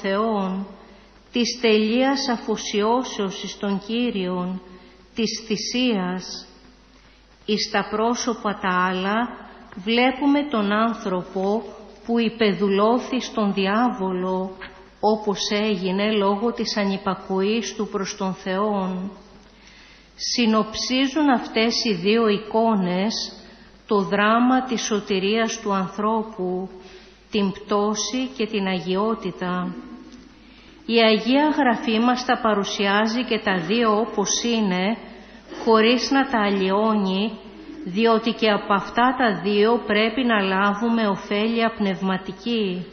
Θεόν, της τελείας αφοσιώσεως εις τον Κύριον, της θυσίας. Εις τα πρόσωπα τα άλλα βλέπουμε τον άνθρωπο που υπεδουλώθη στον διάβολο, όπως έγινε λόγω της ανυπακοής του προς τον Θεόν. Συνοψίζουν αυτές οι δύο εικόνες το δράμα της σωτηρίας του ανθρώπου, την πτώση και την αγιότητα. Η Αγία Γραφή μας τα παρουσιάζει και τα δύο όπως είναι, χωρίς να τα αλλοιώνει, διότι και από αυτά τα δύο πρέπει να λάβουμε ωφέλεια πνευματική.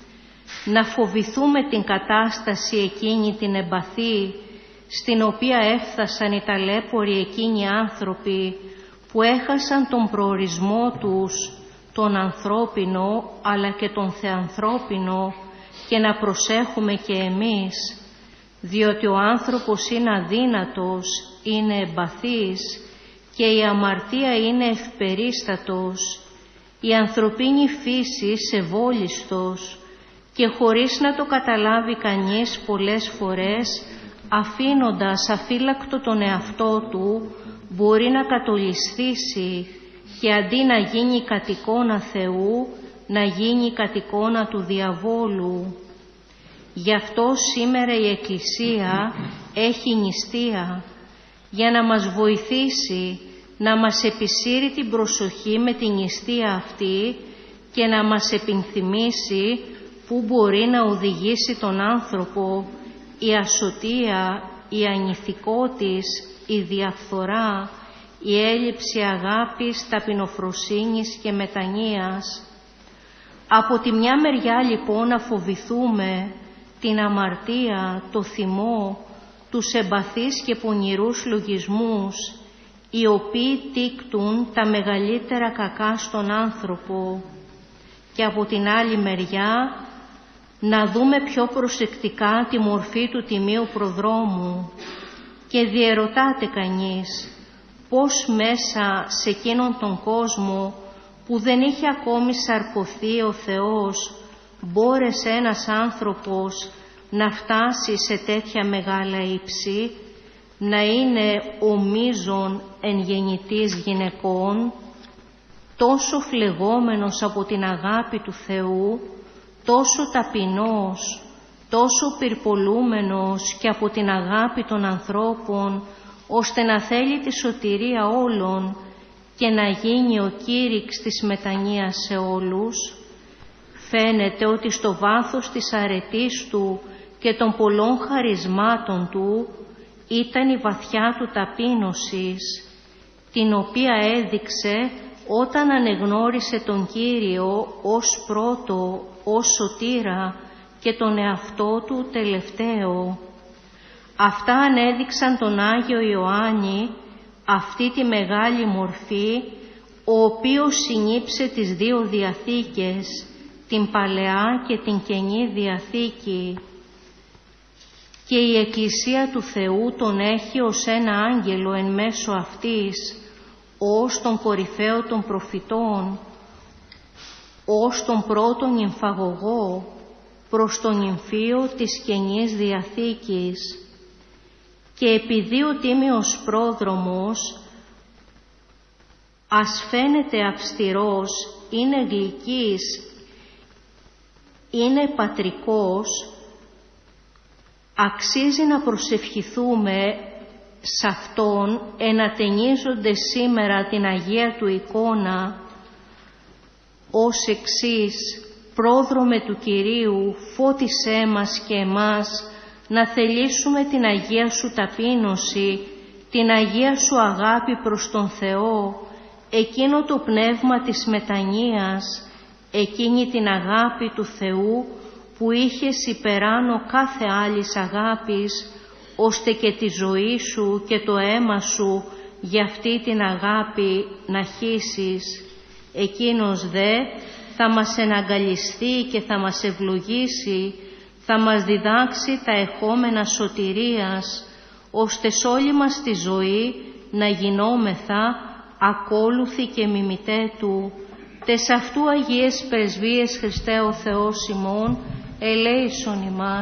Να φοβηθούμε την κατάσταση εκείνη την εμπαθή, στην οποία έφτασαν οι ταλέποροι εκείνοι άνθρωποι που έχασαν τον προορισμό τους, τον ανθρώπινο αλλά και τον θεανθρώπινο, και να προσέχουμε και εμείς, διότι ο άνθρωπος είναι αδύνατος, είναι εμπαθής και η αμαρτία είναι ευπερίστατος, η ανθρωπίνη φύση ευόλιστος, και χωρίς να το καταλάβει κανείς πολλές φορές, αφήνοντας αφύλακτο τον εαυτό του, μπορεί να κατολισθήσει και αντί να γίνει κατ' εικόνα Θεού, να γίνει κατ' εικόνα του διαβόλου. Γι' αυτό σήμερα η Εκκλησία έχει νηστεία, για να μας βοηθήσει, να μας επισύρει την προσοχή με την νηστεία αυτή και να μας επενθυμίσει πού μπορεί να οδηγήσει τον άνθρωπο η ασωτεία, η ανηθικότης, η διαφθορά, η έλλειψη αγάπης, ταπεινοφροσύνης και μετανοίας. Από τη μια μεριά λοιπόν να φοβηθούμε την αμαρτία, το θυμό, τους εμπαθείς και πονηρούς λογισμούς, οι οποίοι τίκτουν τα μεγαλύτερα κακά στον άνθρωπο, και από την άλλη μεριά να δούμε πιο προσεκτικά τη μορφή του τιμίου προδρόμου, και διερωτάται κανείς πώς μέσα σε εκείνον τον κόσμο που δεν είχε ακόμη σαρκωθεί ο Θεός, μπόρεσε ένας άνθρωπος να φτάσει σε τέτοια μεγάλα ύψη, να είναι ο μείζων εν γεννητής γυναικών, τόσο φλεγόμενος από την αγάπη του Θεού, τόσο ταπεινός, τόσο πυρπολούμενος και από την αγάπη των ανθρώπων, ώστε να θέλει τη σωτηρία όλων και να γίνει ο κήρυξ της μετανοίας σε όλους. Φαίνεται ότι στο βάθος της αρετής του και των πολλών χαρισμάτων του ήταν η βαθιά του ταπείνωσης, την οποία έδειξε όταν ανεγνώρισε τον Κύριο ως πρώτο, ως σωτήρα και τον εαυτό του τελευταίο. Αυτά ανέδειξαν τον Άγιο Ιωάννη, αυτή τη μεγάλη μορφή, ο οποίος συνήψε τις δύο Διαθήκες, την Παλαιά και την Καινή Διαθήκη. Και η Εκκλησία του Θεού τον έχει ως ένα άγγελο εν μέσω αυτής, ως τον κορυφαίο των προφητών, ως τον πρώτον νυμφαγωγό, προς τον νυμφίο της Καινής Διαθήκης. Και επειδή ο Τίμιος Πρόδρομος ας φαίνεται αυστηρός, είναι γλυκής, είναι πατρικός, αξίζει να προσευχηθούμε σε Αυτόν, ενατενίζονται σήμερα την Αγία Του εικόνα ως εξής: Πρόδρομε του Κυρίου, φώτισέ μας και εμάς να θελήσουμε την Αγία Σου ταπείνωση, την Αγία Σου αγάπη προς τον Θεό, εκείνο το πνεύμα της μετανοίας, εκείνη την αγάπη του Θεού που είχες υπεράνω κάθε άλλης αγάπης, ώστε και τη ζωή Σου και το αίμα Σου για αυτή την αγάπη να χύσεις. Εκείνος δε θα μας εναγκαλιστεί και θα μας ευλογήσει, θα μας διδάξει τα εχόμενα σωτηρίας, ώστε σ' όλη μας τη ζωή να γινόμεθα ακόλουθοι και μιμητέ Του. Τες αυτού Αγίες Πρεσβείες Χριστέ ο Θεός ημών, ελέησον ημάς.